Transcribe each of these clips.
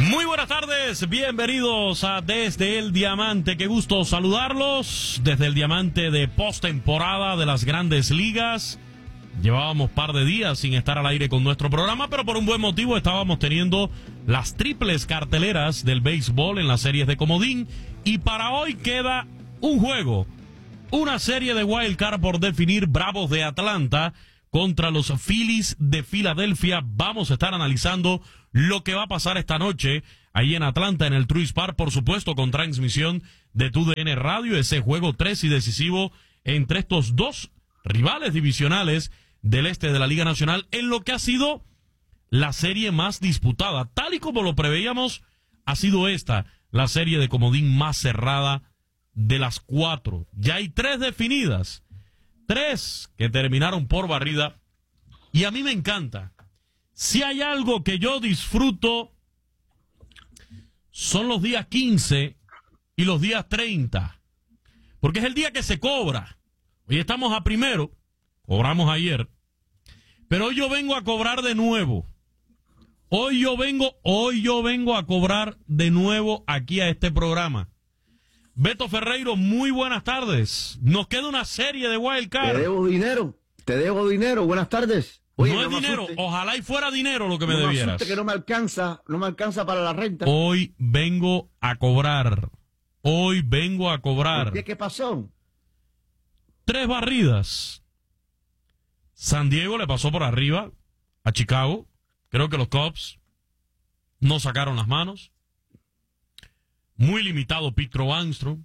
Muy buenas tardes, bienvenidos a Desde el Diamante. Qué gusto saludarlos desde el Diamante de postemporada de las Grandes Ligas. Llevábamos par de días sin estar al aire con nuestro programa, pero por un buen motivo estábamos teniendo las triples carteleras del béisbol en las series de comodín. Y para hoy queda un juego, una serie de wild card por definir. Bravos de Atlanta contra los Phillies de Filadelfia. Vamos a estar analizando lo que va a pasar esta noche ahí en Atlanta, en el Truist Park, por supuesto, con transmisión de TUDN Radio. Ese juego 3 y decisivo entre estos dos rivales divisionales del este de la Liga Nacional, en lo que ha sido la serie más disputada. Tal y como lo preveíamos, ha sido esta la serie de comodín más cerrada de las 4. Ya hay 3 definidas. 3 que terminaron por barrida, y a mí me encanta. Si hay algo que yo disfruto, son los días 15 y los días 30, porque es el día que se cobra. Hoy estamos a primero, cobramos ayer, pero hoy yo vengo a cobrar de nuevo. Hoy yo vengo a cobrar de nuevo aquí a este programa. Beto Ferreiro, muy buenas tardes. Nos queda una serie de wild card. Te debo dinero, buenas tardes. Oye, no es dinero, ojalá y fuera dinero lo que me debieras. Que no me alcanza para la renta. Hoy vengo a cobrar. ¿Qué pasó? 3 barridas. San Diego le pasó por arriba a Chicago. Creo que los Cubs no sacaron las manos. Muy limitado Pictro Armstrong.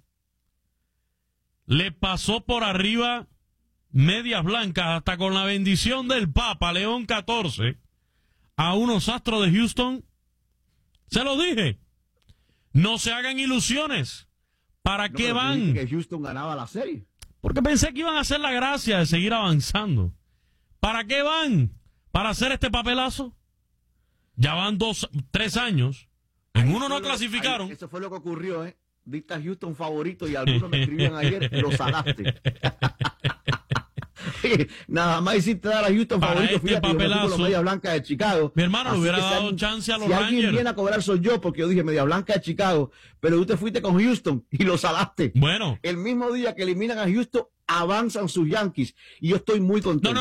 Le pasó por arriba Medias Blancas, hasta con la bendición del Papa León XIV, a unos Astros de Houston. Se lo dije. No se hagan ilusiones. ¿Para qué van? Que Houston ganaba la serie. Porque pensé que iban a hacer la gracia de seguir avanzando. ¿Para qué van? ¿Para hacer este papelazo? Ya van 3 años. En uno no clasificaron. Eso fue lo que ocurrió, ¿eh? Diste a Houston favorito y algunos me escribían ayer, lo salaste. Nada más hiciste dar a Houston para favorito, este fíjate, papelazo, los Medias Blancas de Chicago. Mi hermano, le hubiera dado chance a los Rangers. Si alguien viene a cobrar soy yo, porque yo dije Medias Blancas de Chicago, pero tú te fuiste con Houston y lo salaste. Bueno. El mismo día que eliminan a Houston, avanzan sus Yankees y yo estoy muy contento.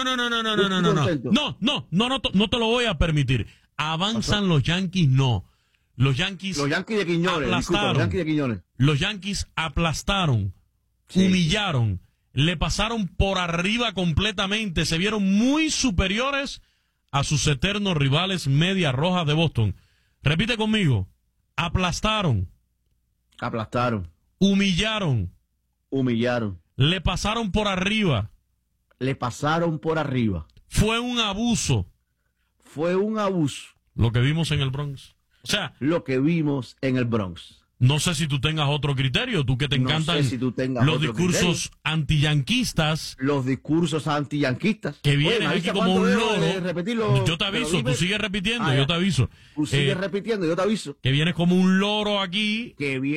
No te lo voy a permitir. Avanzan los Yankees, no. Los Yankees de Quiñones, aplastaron. Los Yankees de Quiñones. Los Yankees aplastaron, humillaron, le pasaron por arriba completamente, se vieron muy superiores a sus eternos rivales Medias Rojas de Boston. Repite conmigo: aplastaron, humillaron, le pasaron por arriba. Fue un abuso. Lo que vimos en el Bronx. O sea, lo que vimos en el Bronx. No sé si tú tengas otro criterio, tú que te encantan los discursos antiyanquistas. Los discursos antiyanquistas. Que vienen aquí como un loro. Yo te aviso, tú sigues repitiendo, yo te aviso. Tú sigues repitiendo, yo te aviso. Que vienes como un loro aquí.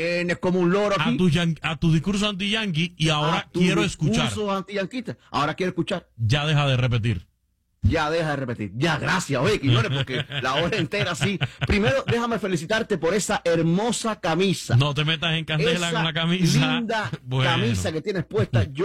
A tu discurso antiyanqui, y ahora quiero escuchar. Ahora quiero escuchar. Ya deja de repetir. Ya, gracias, oye, Quiñones, porque la hora entera sí. Primero, déjame felicitarte por esa hermosa camisa. No te metas en candela con la camisa. Linda camisa que tienes puesta. Yo,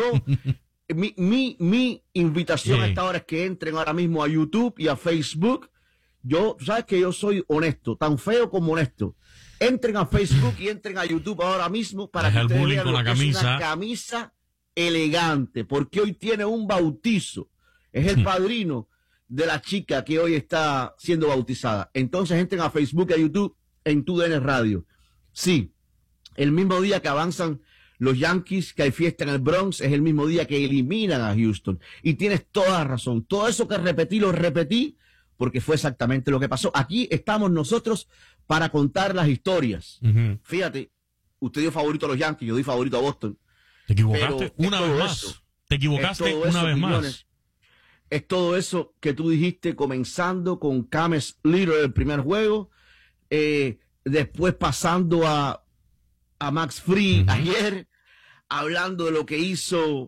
mi invitación a esta hora es que entren ahora mismo a YouTube y a Facebook. Tú sabes que yo soy honesto, tan feo como honesto. Entren a Facebook y entren a YouTube ahora mismo para que ustedes vean lo que es una camisa elegante, porque hoy tiene un bautizo. Es el padrino de la chica que hoy está siendo bautizada. Entonces entren a Facebook y a YouTube en TUDN Radio. Sí, el mismo día que avanzan los Yankees, que hay fiesta en el Bronx, es el mismo día que eliminan a Houston. Y tienes toda la razón. Todo eso que repetí, lo repetí, porque fue exactamente lo que pasó. Aquí estamos nosotros para contar las historias. Fíjate, usted dio favorito a los Yankees, yo di favorito a Boston. Te equivocaste una vez más. Te equivocaste una vez más. Es todo eso que tú dijiste, comenzando con Cames Little el primer juego, después pasando a Max Fried ayer, hablando de lo que hizo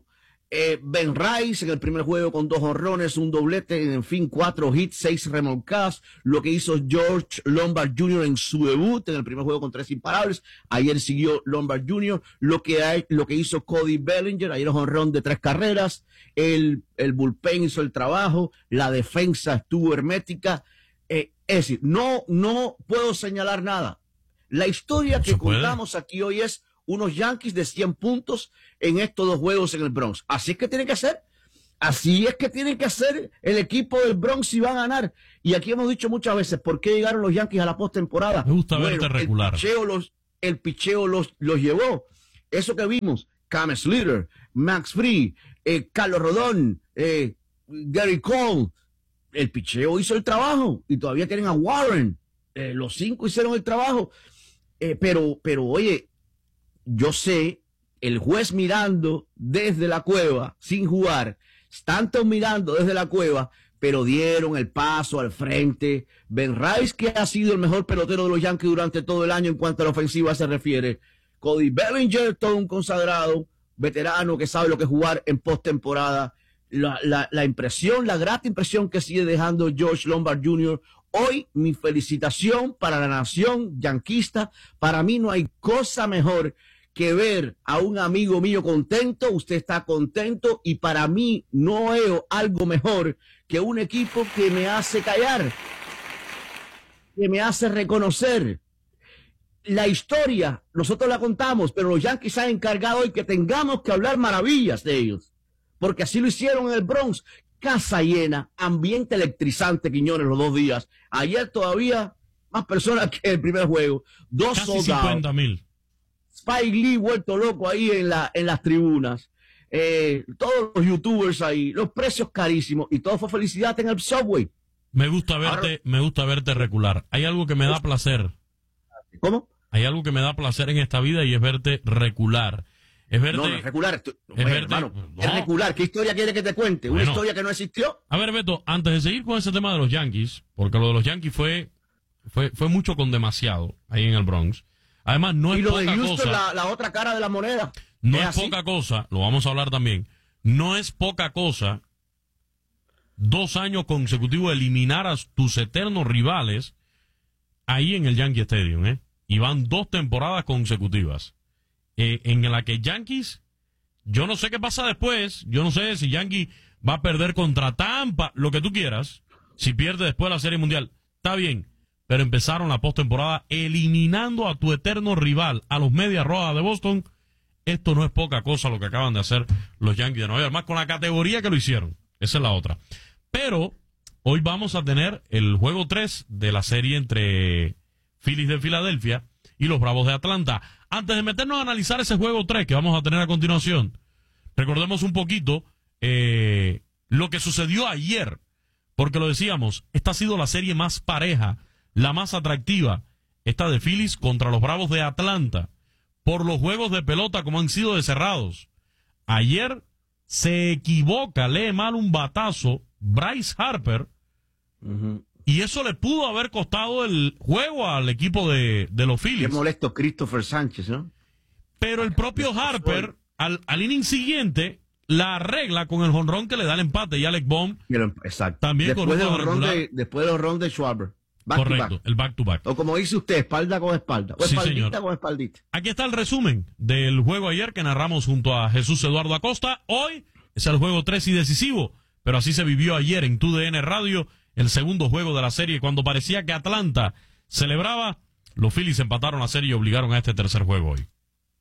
Ben Rice en el primer juego con 2 jonrones, un doblete, en fin, 4 hits, 6 remolcadas. Lo que hizo George Lombard Jr. en su debut en el primer juego con 3 imparables. Ayer siguió Lombard Jr. Lo que hizo Cody Bellinger, ayer un jonrón de 3 carreras. El bullpen hizo el trabajo. La defensa estuvo hermética. Es decir, no puedo señalar nada. La historia que contamos aquí hoy es unos Yankees de 100 puntos en estos 2 juegos en el Bronx. Así es que tiene que ser. Así es que tiene que ser el equipo del Bronx si va a ganar. Y aquí hemos dicho muchas veces, ¿por qué llegaron los Yankees a la postemporada? Me gusta verte regular. El picheo los llevó. Eso que vimos, Cam Slater, Max Fried, Carlos Rodón, Gary Cole, el picheo hizo el trabajo y todavía tienen a Warren. Los 5 hicieron el trabajo. Pero oye, yo sé, el juez mirando desde la cueva, sin jugar, tanto mirando desde la cueva, pero dieron el paso al frente. Ben Rice, que ha sido el mejor pelotero de los Yankees durante todo el año en cuanto a la ofensiva se refiere. Cody Bellinger, todo un consagrado, veterano que sabe lo que es jugar en postemporada. La impresión, la grata impresión que sigue dejando George Lombard Jr. Hoy, mi felicitación para la nación yanquista. Para mí no hay cosa mejor que ver a un amigo mío contento, usted está contento, y para mí no veo algo mejor que un equipo que me hace callar, que me hace reconocer. La historia, nosotros la contamos, pero los Yankees se han encargado hoy que tengamos que hablar maravillas de ellos, porque así lo hicieron en el Bronx, casa llena, ambiente electrizante, Quiñones, los 2 días. Ayer todavía más personas que el primer juego, 2 casi 50,000. Spike Lee vuelto loco ahí en las tribunas, todos los youtubers ahí, los precios carísimos, y todo fue felicidad en el Subway. Me gusta verte recular. Hay algo que me da placer. ¿Cómo? Hay algo que me da placer en esta vida y es verte recular. Es verte, no es recular. Hermano, es recular. ¿Qué historia quiere que te cuente? ¿Una historia que no existió? A ver, Beto, antes de seguir con ese tema de los Yankees, porque lo de los Yankees fue mucho con demasiado ahí en el Bronx. Además, no es poca cosa. Y lo de Houston, la otra cara de la moneda. No es poca cosa, lo vamos a hablar también. No es poca cosa 2 años consecutivos eliminar a tus eternos rivales ahí en el Yankee Stadium, ¿eh? Y van 2 temporadas consecutivas. En la que Yankees, yo no sé qué pasa después, yo no sé si Yankee va a perder contra Tampa, lo que tú quieras, si pierde después la Serie Mundial, está bien, pero empezaron la postemporada eliminando a tu eterno rival, a los Medias Rojas de Boston. Esto no es poca cosa lo que acaban de hacer los Yankees de Nueva York, más con la categoría que lo hicieron, esa es la otra. Pero hoy vamos a tener el juego 3 de la serie entre Phillies de Filadelfia y los Bravos de Atlanta. Antes de meternos a analizar ese juego 3 que vamos a tener a continuación, recordemos un poquito lo que sucedió ayer, porque lo decíamos, esta ha sido la serie más pareja, la más atractiva, esta de Phillies contra los Bravos de Atlanta, por los juegos de pelota como han sido de cerrados. Ayer se equivoca, lee mal un batazo Bryce Harper, y eso le pudo haber costado el juego al equipo de los Phillies. Qué molesto Christopher Sánchez, ¿no? Pero el propio Harper, al inning siguiente, la arregla con el jonrón que le da el empate, y Alec Bohm exacto. También después con de después del jonrón de Schwarber. Correcto, el back-to-back. O como dice usted, espalda con espalda. O sí, espaldita señor. con espaldita. Aquí está el resumen del juego ayer que narramos junto a Jesús Eduardo Acosta. Hoy es el juego 3 y decisivo, pero así se vivió ayer en TUDN Radio, el segundo juego de la serie. Cuando parecía que Atlanta celebraba, los Phillies empataron la serie y obligaron a este tercer juego hoy.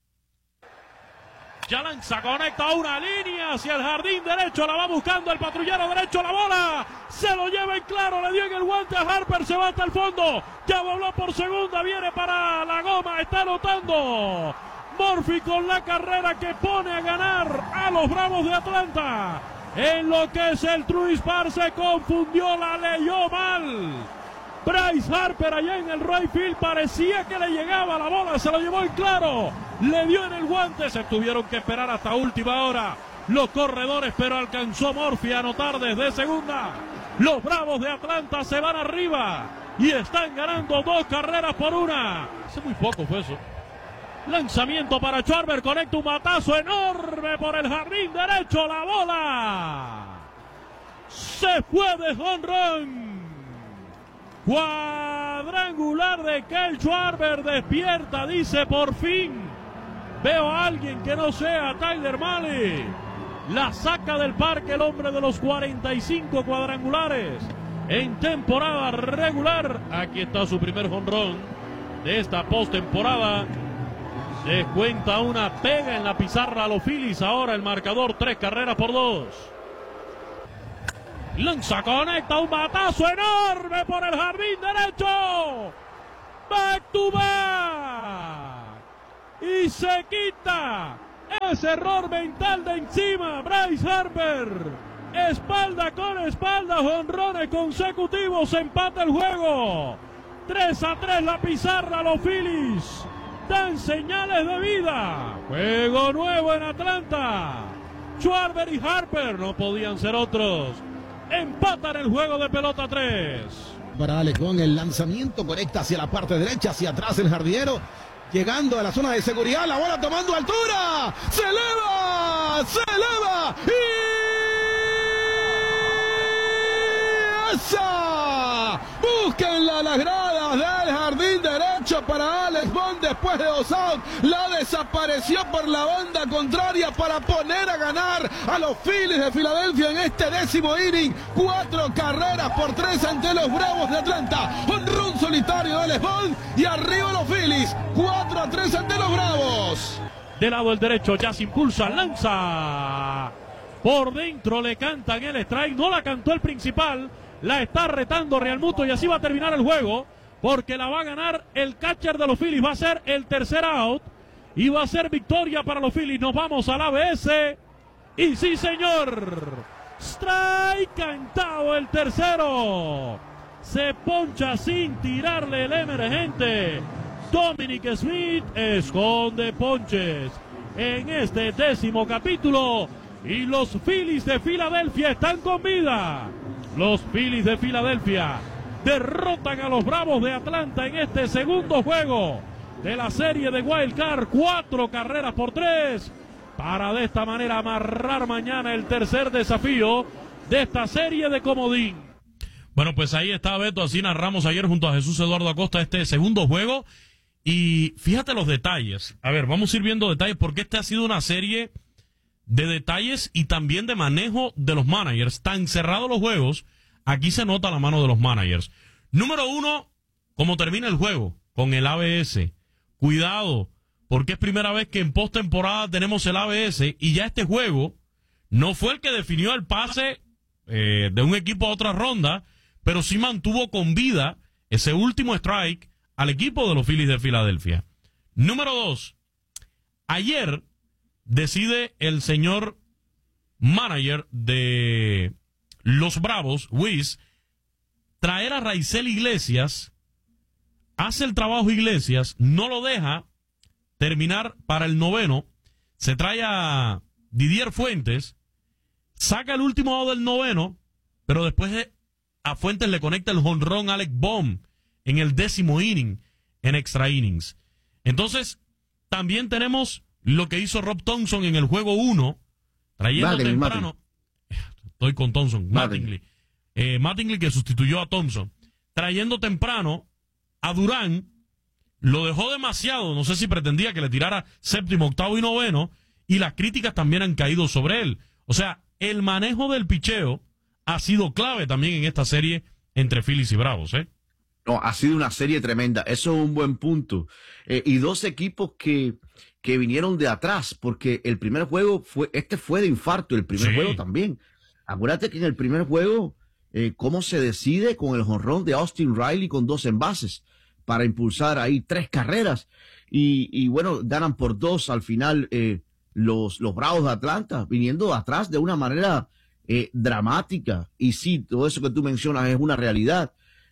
Ya lanza, conecta una línea hacia el jardín derecho, la va buscando el patrullero derecho, la bola, se lo lleva en claro, le dio en el guante a Harper, se va hasta el fondo, ya voló por segunda, viene para la goma, está anotando Murphy con la carrera que pone a ganar a los Bravos de Atlanta. En lo que es el Truist Park se confundió, la leyó mal Bryce Harper allá en el right field, parecía que le llegaba la bola, se lo llevó en claro, le dio en el guante, se tuvieron que esperar hasta última hora los corredores, pero alcanzó Murphy a anotar desde segunda. Los Bravos de Atlanta se van arriba y están ganando 2 carreras por 1. Hace muy poco fue eso. Lanzamiento para Schwarber, conecta un batazo enorme por el jardín derecho, la bola se fue de jonrón. Cuadrangular de Kyle Schwarber, despierta, dice, por fin veo a alguien que no sea Tyler Mahle. La saca del parque el hombre de los 45 cuadrangulares en temporada regular. Aquí está su primer jonrón de esta postemporada. Se cuenta una pega en la pizarra a los Phillies. Ahora el marcador 3-2. Lanza, conecta un batazo enorme por el jardín derecho. Back to back. Y se quita ese error mental de encima. Bryce Harper. Espalda con espalda. Jonrones consecutivos. Empata el juego. 3-3 la pizarra. Los Phillies dan señales de vida. Juego nuevo en Atlanta. Schwarber y Harper no podían ser otros. Empatan el juego de pelota 3. Para Alex Bond, el lanzamiento conecta hacia la parte derecha, hacia atrás el jardinero. Llegando a la zona de seguridad, la bola tomando altura. ¡Se eleva! ¡Se eleva! ¡Y esa! Búsquenla las gradas del jardín derecho para Alex Bond después de 2 outs. La desapareció por la banda contraria para poner a ganar a los Phillies de Filadelfia en este 10º inning. 4 carreras por 3 ante los Bravos de Atlanta. Jonrón solitario de Alex Bond y arriba los Phillies. 4-3 ante los Bravos. Del lado del derecho ya se impulsa, lanza. Por dentro le cantan el strike. No la cantó el principal. La está retando Real Muto y así va a terminar el juego. Porque la va a ganar el catcher de los Phillies. Va a ser el tercer out. Y va a ser victoria para los Phillies. Nos vamos al ABS. Y sí, señor. Strike cantado el tercero. Se poncha sin tirarle el emergente. Dominic Smith esconde ponches en este 10º capítulo. Y los Phillies de Filadelfia están con vida. Los Phillies de Filadelfia derrotan a los Bravos de Atlanta en este segundo juego de la serie de Wild Card. 4 carreras por 3 para de esta manera amarrar mañana el tercer desafío de esta serie de comodín. Bueno, pues ahí está, Beto. Así narramos ayer junto a Jesús Eduardo Acosta este segundo juego. Y fíjate los detalles. A ver, vamos a ir viendo detalles porque esta ha sido una serie de detalles y también de manejo de los managers. Tan cerrados los juegos, aquí se nota la mano de los managers. Número 1, cómo termina el juego con el ABS. Cuidado, porque es primera vez que en postemporada tenemos el ABS y ya este juego no fue el que definió el pase de un equipo a otra ronda, pero sí mantuvo con vida ese último strike al equipo de los Phillies de Filadelfia. Número 2, ayer decide el señor manager de los Bravos, Wiz, traer a Raisel Iglesias. Hace el trabajo Iglesias, no lo deja terminar para el 9º. Se trae a Didier Fuentes, saca el último out del 9º, pero después a Fuentes le conecta el jonrón Alec Bohm en el 10º inning, en extra innings. Entonces, también tenemos lo que hizo Rob Thompson en el juego 1, trayendo temprano. Estoy con Thompson, Mattingly. Mattingly que sustituyó a Thompson. Trayendo temprano a Durán, lo dejó demasiado. No sé si pretendía que le tirara 7º, 8º y 9º. Y las críticas también han caído sobre él. O sea, el manejo del picheo ha sido clave también en esta serie entre Phillies y Bravos, ¿eh? No, ha sido una serie tremenda. Eso es un buen punto. Y 2 equipos que vinieron de atrás, porque el primer juego fue de infarto, el primer juego también. Acuérdate que en el primer juego, cómo se decide con el jonrón de Austin Riley con 2 envases para impulsar ahí 3 carreras. Y bueno, ganan por 2 al final los Bravos de Atlanta, viniendo de atrás de una manera dramática. Y sí, todo eso que tú mencionas es una realidad.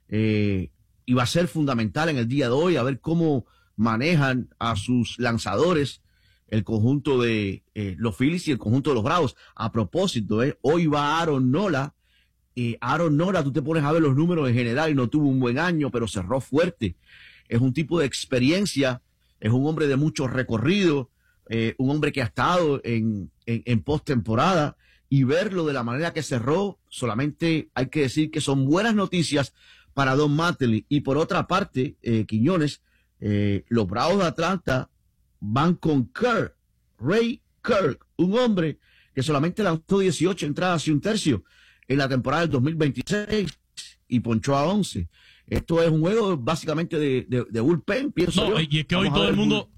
Y va a ser fundamental en el día de hoy a ver cómo manejan a sus lanzadores el conjunto de los Phillies y el conjunto de los Bravos. A propósito, hoy va Aaron Nola. Aaron Nola, tú te pones a ver los números en general y no tuvo un buen año, pero cerró fuerte. Es un tipo de experiencia es un hombre de mucho recorrido, un hombre que ha estado en postemporada, y verlo de la manera que cerró, solamente hay que decir que son buenas noticias para Don Mattingly. Y por otra parte, Quiñones, los Bravos de Atlanta van con Ray Kirk, un hombre que solamente lanzó 18 entradas y un tercio en la temporada del 2026 y ponchó a 11. Esto es un juego básicamente de bullpen, pienso yo. Y es que hoy todo el mundo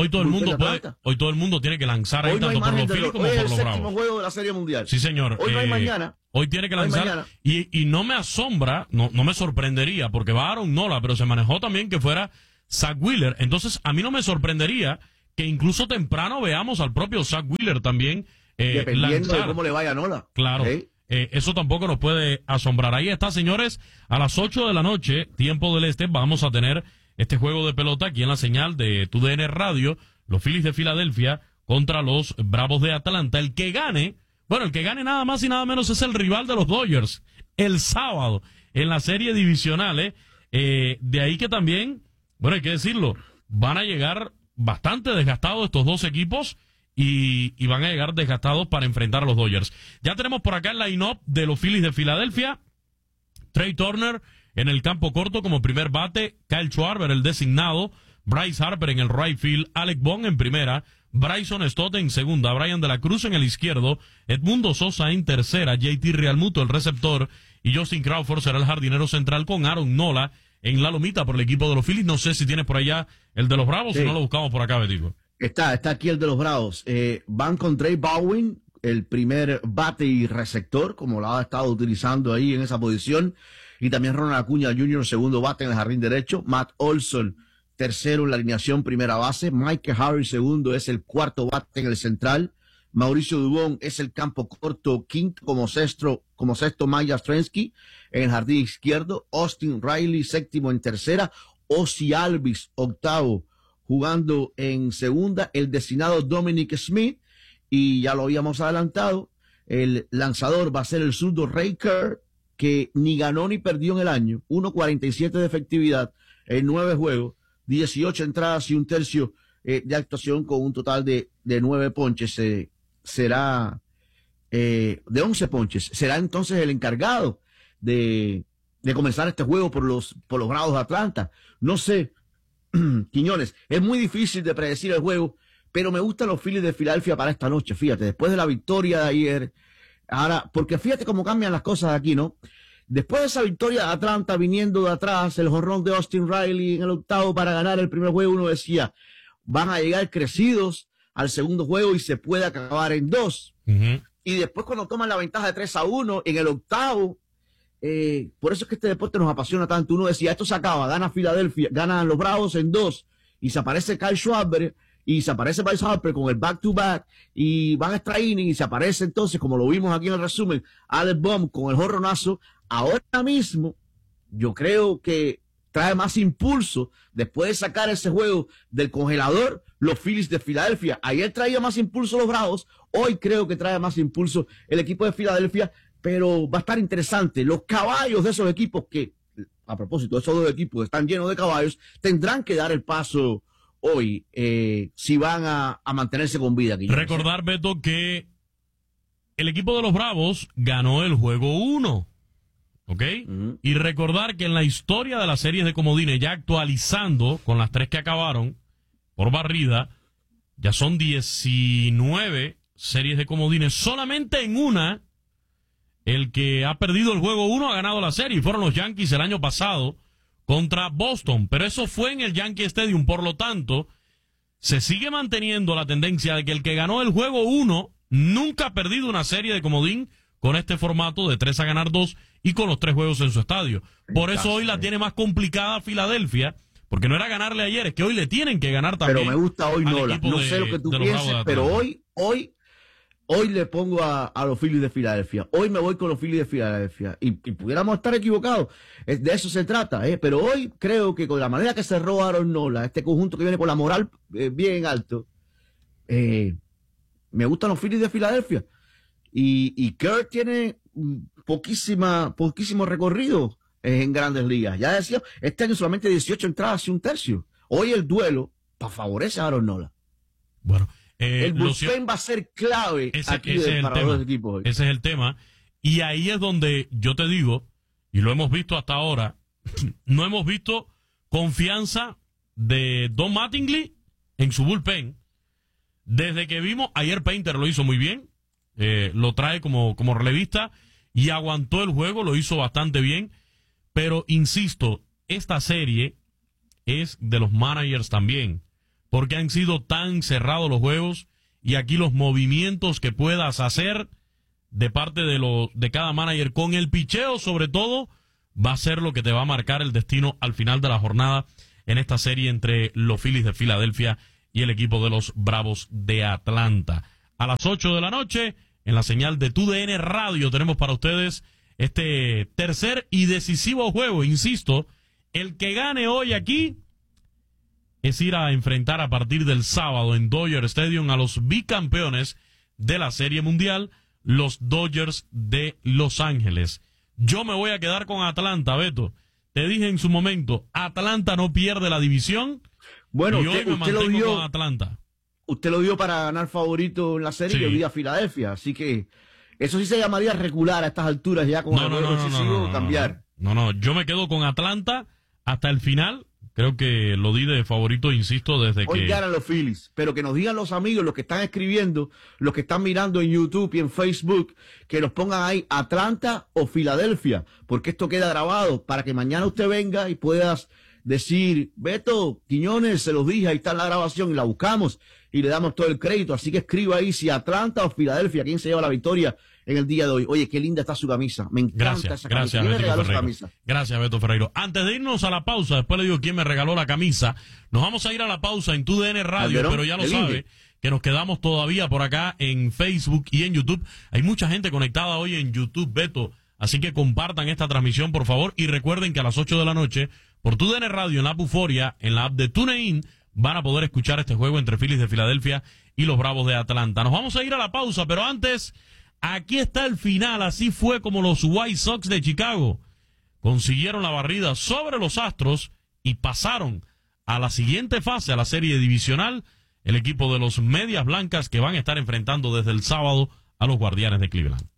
tiene que lanzar ahí tanto por los Phillies como por los Bravos. Hoy es el séptimo juego de la Serie Mundial. Sí, señor. Hoy no hay mañana. Hoy tiene que lanzar. Y no me asombra, no me sorprendería, porque va Aaron Nola, pero se manejó también que fuera Zach Wheeler. Entonces, a mí no me sorprendería que incluso temprano veamos al propio Zach Wheeler también dependiendo de cómo le vaya a Nola. Claro. ¿Sí? Eso tampoco nos puede asombrar. Ahí está, señores, a las 8 de la noche, tiempo del este, vamos a tener este juego de pelota aquí en la señal de TUDN Radio, los Phillies de Filadelfia contra los Bravos de Atlanta. El que gane nada más y nada menos es el rival de los Dodgers el sábado en la serie divisional. De ahí que también, hay que decirlo, van a llegar bastante desgastados estos dos equipos y van a llegar desgastados para enfrentar a los Dodgers. Ya tenemos por acá el line-up de los Phillies de Filadelfia. Trey Turner en el campo corto como primer bate, Kyle Schwarber el designado, Bryce Harper en el right field, Alec Bohm en primera, Bryson Stott en segunda, Brian de la Cruz en el izquierdo, Edmundo Sosa en tercera, JT Realmuto el receptor y Justin Crawford será el jardinero central con Aaron Nola en la lomita por el equipo de los Phillies. No sé si tienes por allá el de los Bravos, sí. Si no lo buscamos por acá, Betico. Está aquí el de los Bravos. Van con Trey Baldwin, el primer bate y receptor, como lo ha estado utilizando ahí en esa posición. Y también Ronald Acuña Jr., segundo bate en el jardín derecho. Matt Olson, tercero en la alineación, primera base. Mike Harris, segundo, es el cuarto bate en el central. Mauricio Dubón es el campo corto, quinto como sexto Mike Yastrzemski en el jardín izquierdo. Austin Riley, séptimo en tercera. Ozzie Albies, octavo, jugando en segunda. El designado Dominic Smith, y ya lo habíamos adelantado, el lanzador va a ser el zurdo Ray Kirk, que ni ganó ni perdió en el año, 1.47 de efectividad en 9 juegos, 18 entradas y un tercio de actuación con un total de 9 ponches, será de 11 ponches, será entonces el encargado de comenzar este juego por los Bravos de Atlanta. No sé, Quiñones, es muy difícil de predecir el juego, pero me gustan los Phillies de Filadelfia para esta noche, fíjate, después de la victoria de ayer. Ahora, porque fíjate cómo cambian las cosas aquí, ¿no? Después de esa victoria de Atlanta, viniendo de atrás, el jonrón de Austin Riley en el octavo para ganar el primer juego, uno decía, van a llegar crecidos al segundo juego y se puede acabar en 2. Uh-huh. Y después cuando toman la ventaja de 3-1 en el octavo, por eso es que este deporte nos apasiona tanto. Uno decía, esto se acaba, gana Filadelfia, ganan los Bravos en 2, y se aparece Kyle Schwarber, y se aparece Bryce Harper con el back-to-back, y van a extra inning, y se aparece entonces, como lo vimos aquí en el resumen, Alec Bohm con el jorronazo. Ahora mismo, yo creo que trae más impulso, después de sacar ese juego del congelador, los Phillies de Filadelfia. Ayer traía más impulso los Bravos, hoy creo que trae más impulso el equipo de Filadelfia, pero va a estar interesante. Los caballos de esos equipos que, a propósito, esos dos equipos están llenos de caballos, tendrán que dar el paso hoy, si van a mantenerse con vida. Recordar, Beto, que el equipo de los Bravos ganó el juego 1, ¿ok? Uh-huh. Y recordar que en la historia de las series de comodines, ya actualizando con las 3 que acabaron por barrida, ya son 19 series de comodines. Solamente en una, el que ha perdido el juego 1 ha ganado la serie, y fueron los Yankees el año pasado contra Boston, pero eso fue en el Yankee Stadium. Por lo tanto, se sigue manteniendo la tendencia de que el que ganó el juego 1 nunca ha perdido una serie de comodín con este formato de 3 a ganar 2 y con los 3 juegos en su estadio. Por eso hoy la tiene más complicada Filadelfia, porque no era ganarle ayer, es que hoy le tienen que ganar también. Pero me gusta hoy Nola, no sé lo que tú pienses, pero hoy le pongo a los Phillies de Filadelfia. Hoy me voy con los Phillies de Filadelfia. Y pudiéramos estar equivocados. De eso se trata. Pero hoy creo que con la manera que cerró Aaron Nola, este conjunto que viene con la moral bien alto, me gustan los Phillies de Filadelfia. Y Kirk tiene poquísimo recorrido en Grandes Ligas. Ya decía, este año solamente 18 entradas y un tercio. Hoy el duelo hasta favorece a Aaron Nola. Bueno, el bullpen va a ser clave aquí para los equipos hoy. Ese es el tema. Y ahí es donde yo te digo, y lo hemos visto hasta ahora, no hemos visto confianza de Don Mattingly en su bullpen. Desde que vimos, ayer Painter lo hizo muy bien, lo trae como relevista y aguantó el juego, lo hizo bastante bien. Pero, insisto, esta serie es de los managers también, porque han sido tan cerrados los juegos y aquí los movimientos que puedas hacer de parte de cada manager con el picheo, sobre todo, va a ser lo que te va a marcar el destino al final de la jornada en esta serie entre los Phillies de Filadelfia y el equipo de los Bravos de Atlanta. A las 8 de la noche, en la señal de TUDN Radio, tenemos para ustedes este tercer y decisivo juego. Insisto, el que gane hoy aquí es ir a enfrentar a partir del sábado en Dodger Stadium a los bicampeones de la Serie Mundial, los Dodgers de Los Ángeles. Yo me voy a quedar con Atlanta, Beto. Te dije en su momento, Atlanta no pierde la división. Bueno, y hoy me mantengo con Atlanta. Usted lo dio para ganar favorito en la serie, sí. Yo vi a Filadelfia, así que eso sí se llamaría regular a estas alturas ya con el juego excesivo cambiar. No, yo me quedo con Atlanta hasta el final. Creo que lo di de favorito, insisto, desde hoy que... Hoy ganan los Phillies, pero que nos digan los amigos, los que están escribiendo, los que están mirando en YouTube y en Facebook, que nos pongan ahí Atlanta o Filadelfia, porque esto queda grabado para que mañana usted venga y puedas decir, Beto, Quiñones, se los dije, ahí está la grabación y la buscamos y le damos todo el crédito. Así que escriba ahí si Atlanta o Filadelfia, quién se lleva la victoria en el día de hoy. Oye, qué linda está su camisa. Me encanta esa camisa. ¿Quién me regaló esa camisa? Gracias, Beto Ferreiro. Antes de irnos a la pausa, después le digo quién me regaló la camisa. Nos vamos a ir a la pausa en TUDN Radio, pero ya lo sabe que nos quedamos todavía por acá en Facebook y en YouTube. Hay mucha gente conectada hoy en YouTube, Beto. Así que compartan esta transmisión, por favor. Y recuerden que a las 8 de la noche, por TUDN Radio, en la app Euforia, en la app de TuneIn, van a poder escuchar este juego entre Phillies de Filadelfia y los Bravos de Atlanta. Nos vamos a ir a la pausa, pero antes... Aquí está el final, así fue como los White Sox de Chicago consiguieron la barrida sobre los Astros y pasaron a la siguiente fase, a la serie divisional, el equipo de los Medias Blancas que van a estar enfrentando desde el sábado a los Guardianes de Cleveland.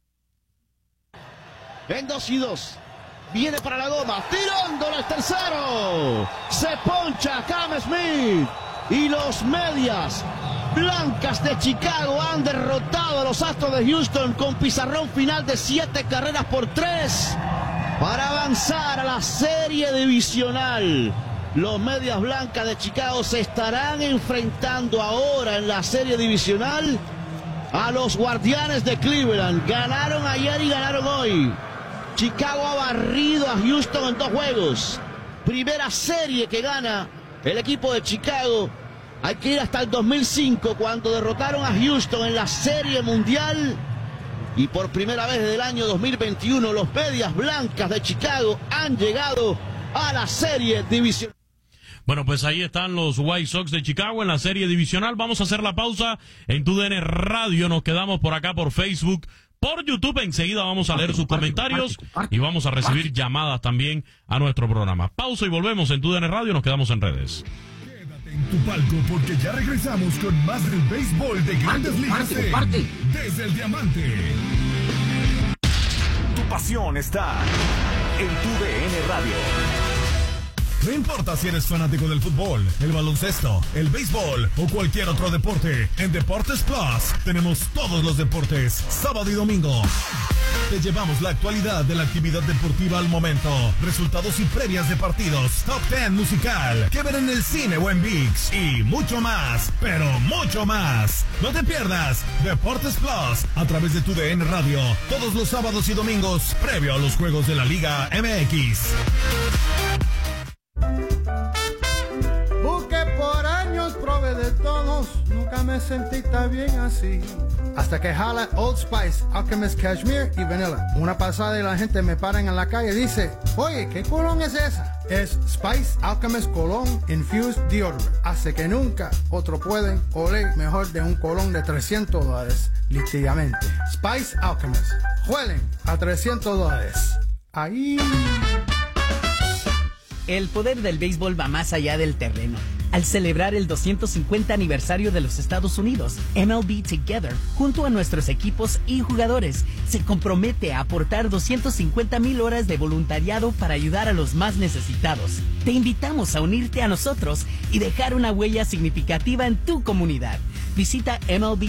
En 2-2, viene para la goma, tirándole el tercero, se poncha Cam Smith y los Medias Blancas de Chicago han derrotado a los Astros de Houston con pizarrón final de 7-3 para avanzar a la serie divisional. Los Medias Blancas de Chicago se estarán enfrentando ahora en la serie divisional a los Guardianes de Cleveland. Ganaron ayer y ganaron hoy. Chicago ha barrido a Houston en 2 juegos. Primera serie que gana el equipo de Chicago. Hay que ir hasta el 2005, cuando derrotaron a Houston en la Serie Mundial. Y por primera vez desde el año 2021, los Medias Blancas de Chicago han llegado a la Serie Divisional. Bueno, pues ahí están los White Sox de Chicago en la Serie Divisional. Vamos a hacer la pausa en TUDN Radio. Nos quedamos por acá por Facebook, por YouTube. Enseguida vamos a leer sus comentarios y vamos a recibir llamadas también a nuestro programa. Pausa y volvemos en TUDN Radio. Nos quedamos en redes. En tu palco, porque ya regresamos con más del béisbol de Grandes Ligas desde el Diamante. Tu pasión está en TUDN Radio. No importa si eres fanático del fútbol, el baloncesto, el béisbol o cualquier otro deporte, en Deportes Plus tenemos todos los deportes, sábado y domingo. Te llevamos la actualidad de la actividad deportiva al momento, resultados y previas de partidos, top 10 musical, que ver en el cine o en ViX y mucho más, pero mucho más. No te pierdas Deportes Plus a través de TUDN Radio, todos los sábados y domingos, previo a los juegos de la Liga MX. Busqué por años, probé de todos, nunca me sentí tan bien así. Hasta que jala Old Spice, Alchemist Cashmere y Vanilla. Una pasada y la gente me paran en la calle y dice, oye, ¿qué cologne es esa? Es Spice Alchemist Cologne Infused Deodorant. Hace que nunca otro pueden oler mejor de un cologne de $300, líquidamente. Spice Alchemist. Huelen a $300. Ahí... El poder del béisbol va más allá del terreno. Al celebrar el 250 aniversario de los Estados Unidos, MLB Together, junto a nuestros equipos y jugadores, se compromete a aportar 250,000 horas de voluntariado para ayudar a los más necesitados. Te invitamos a unirte a nosotros y dejar una huella significativa en tu comunidad. Visita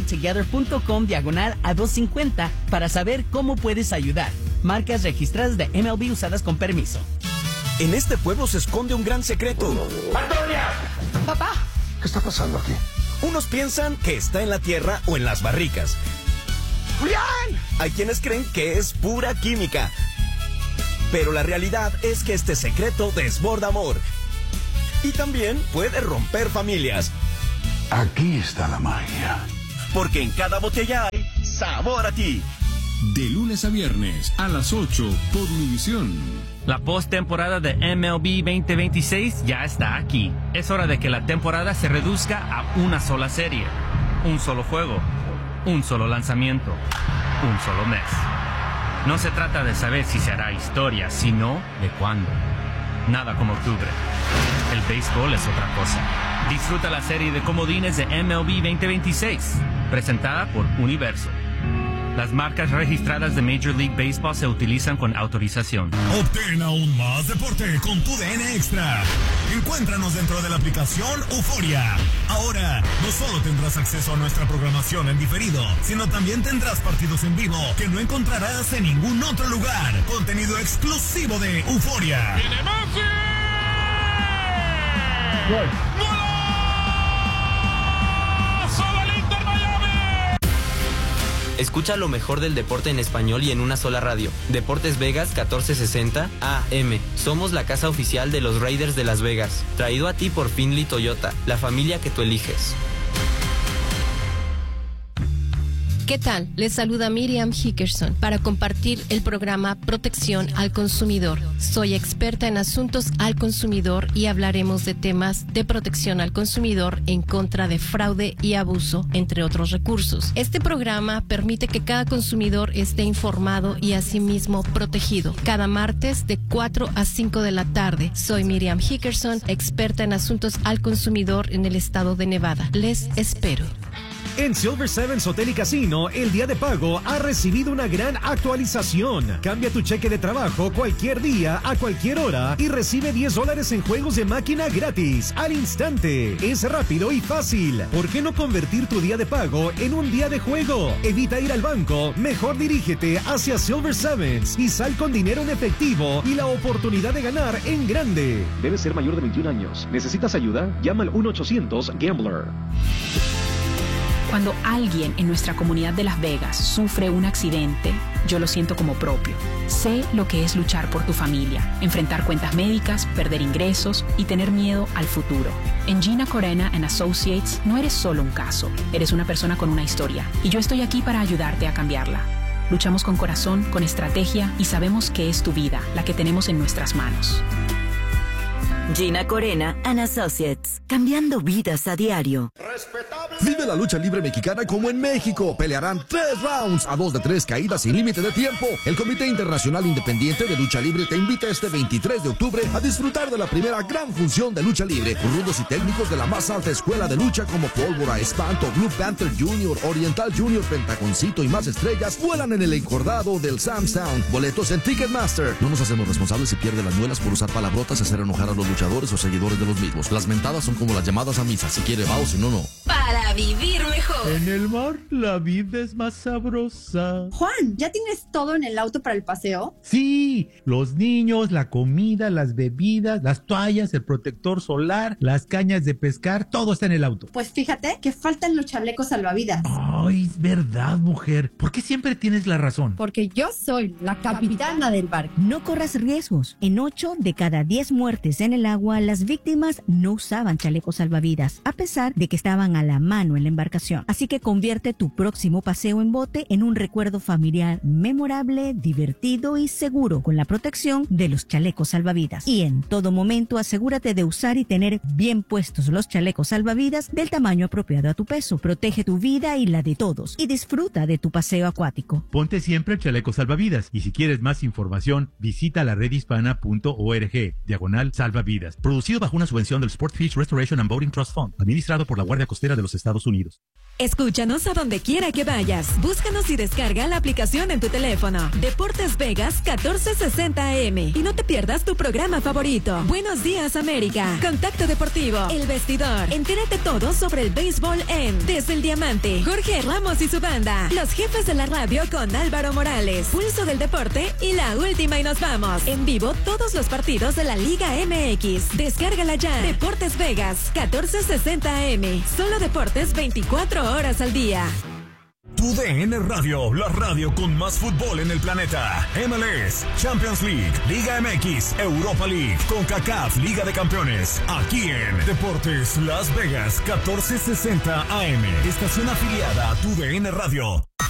mlbtogether.com/a250 para saber cómo puedes ayudar. Marcas registradas de MLB usadas con permiso. En este pueblo se esconde un gran secreto. ¡Antonia! ¡Papá! ¿Qué está pasando aquí? Unos piensan que está en la tierra o en las barricas. ¡Julián! Hay quienes creen que es pura química. Pero la realidad es que este secreto desborda amor. Y también puede romper familias. Aquí está la magia. Porque en cada botella hay sabor a ti. De lunes a viernes a las 8 por Univisión. La postemporada de MLB 2026 ya está aquí. Es hora de que la temporada se reduzca a una sola serie, un solo juego, un solo lanzamiento, un solo mes. No se trata de saber si se hará historia, sino de cuándo. Nada como octubre. El béisbol es otra cosa. Disfruta la serie de comodines de MLB 2026, presentada por Universo. Las marcas registradas de Major League Baseball se utilizan con autorización. Obtén aún más deporte con tu DN Extra. Encuéntranos dentro de la aplicación Euforia. Ahora, no solo tendrás acceso a nuestra programación en diferido, sino también tendrás partidos en vivo que no encontrarás en ningún otro lugar. Contenido exclusivo de Euforia. ¡Viene Messi! ¡Gol! Escucha lo mejor del deporte en español y en una sola radio. Deportes Vegas 1460 AM. Somos la casa oficial de los Raiders de Las Vegas. Traído a ti por Findlay Toyota, la familia que tú eliges. ¿Qué tal? Les saluda Miriam Hickerson para compartir el programa Protección al Consumidor. Soy experta en asuntos al consumidor y hablaremos de temas de protección al consumidor en contra de fraude y abuso, entre otros recursos. Este programa permite que cada consumidor esté informado y asimismo protegido. Cada martes de 4 a 5 de la tarde. Soy Miriam Hickerson, experta en asuntos al consumidor en el estado de Nevada. Les espero. En Silver Sevens Hotel y Casino, el día de pago ha recibido una gran actualización. Cambia tu cheque de trabajo cualquier día, a cualquier hora y recibe $10 en juegos de máquina gratis al instante. Es rápido y fácil. ¿Por qué no convertir tu día de pago en un día de juego? Evita ir al banco. Mejor dirígete hacia Silver Sevens y sal con dinero en efectivo y la oportunidad de ganar en grande. Debes ser mayor de 21 años. ¿Necesitas ayuda? Llama al 1-800-GAMBLER. Cuando alguien en nuestra comunidad de Las Vegas sufre un accidente, yo lo siento como propio. Sé lo que es luchar por tu familia, enfrentar cuentas médicas, perder ingresos y tener miedo al futuro. En Gina Corena & Associates no eres solo un caso, eres una persona con una historia y yo estoy aquí para ayudarte a cambiarla. Luchamos con corazón, con estrategia y sabemos que es tu vida la que tenemos en nuestras manos. Gina Corena & Associates, cambiando vidas a diario. Vive la lucha libre mexicana como en México. Pelearán 3 rounds a 2 de 3 caídas sin límite de tiempo. El Comité Internacional Independiente de Lucha Libre te invita este 23 de octubre a disfrutar de la primera gran función de lucha libre. Rudos y técnicos de la más alta escuela de lucha como Pólvora, Espanto, Blue Panther Jr., Oriental Jr., Pentaconcito y más estrellas vuelan en el encordado del Sam's Town. Boletos en Ticketmaster. No nos hacemos responsables si pierde las muelas por usar palabrotas y hacer enojar a los luchadores o seguidores de los mismos. Las mentadas son como las llamadas a misa. Si quiere va o si no, no. Para vivir mejor. En el mar la vida es más sabrosa. Juan, ¿ya tienes todo en el auto para el paseo? Sí, los niños, la comida, las bebidas, las toallas, el protector solar, las cañas de pescar, todo está en el auto. Pues fíjate que faltan los chalecos salvavidas. Ay, es verdad, mujer. ¿Por qué siempre tienes la razón? Porque yo soy la capitana del barco. No corras riesgos. En 8 de cada 10 muertes en el agua, las víctimas no usaban chalecos salvavidas, a pesar de que estaban a la la mano en la embarcación. Así que convierte tu próximo paseo en bote en un recuerdo familiar memorable, divertido y seguro con la protección de los chalecos salvavidas. Y en todo momento asegúrate de usar y tener bien puestos los chalecos salvavidas del tamaño apropiado a tu peso. Protege tu vida y la de todos y disfruta de tu paseo acuático. Ponte siempre el chaleco salvavidas y si quieres más información, visita la redhispana.org/salvavidas. Producido bajo una subvención del Sportfish Restoration and Boating Trust Fund, administrado por la Guardia Costera de los Estados Unidos. Escúchanos a donde quiera que vayas. Búscanos y descarga la aplicación en tu teléfono. Deportes Vegas 1460 AM. Y no te pierdas tu programa favorito. Buenos días, América. Contacto Deportivo. El Vestidor. Entérate todo sobre el béisbol en Desde el Diamante. Jorge Ramos y su banda. Los jefes de la radio con Álvaro Morales. Pulso del Deporte y La Última y nos vamos. En vivo todos los partidos de la Liga MX. Descárgala ya. Deportes Vegas 1460 AM. Solo deportes 24 horas al día. Tu DN Radio, la radio con más fútbol en el planeta. MLS, Champions League, Liga MX, Europa League, CONCACAF, Liga de Campeones. Aquí en Deportes Las Vegas 1460 AM. Estación afiliada a Tu DN Radio.